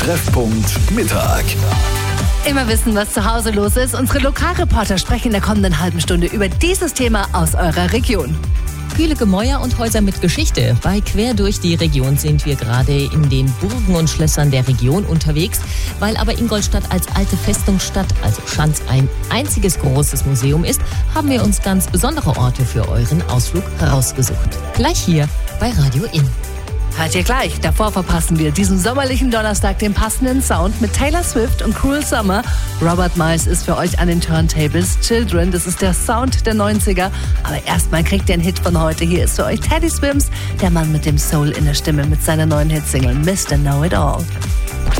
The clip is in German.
Treffpunkt Mittag. Immer wissen, was zu Hause los ist. Unsere Lokalreporter sprechen in der kommenden halben Stunde über dieses Thema aus eurer Region. Viele Gemäuer und Häuser mit Geschichte. Bei Quer durch die Region sind wir gerade in den Burgen und Schlössern der Region unterwegs. Weil aber Ingolstadt als alte Festungsstadt, also Schanz, ein einziges großes Museum ist, haben wir uns ganz besondere Orte für euren Ausflug rausgesucht. Gleich hier bei Radio In. Hört ihr gleich. Davor verpassen wir diesen sommerlichen Donnerstag den passenden Sound mit Taylor Swift und Cruel Summer. Robert Miles ist für euch an den Turntables. Children, das ist der Sound der 90er. Aber erstmal kriegt ihr einen Hit von heute. Hier ist für euch Teddy Swims, der Mann mit dem Soul in der Stimme mit seiner neuen Hitsingle Mr. Know It All.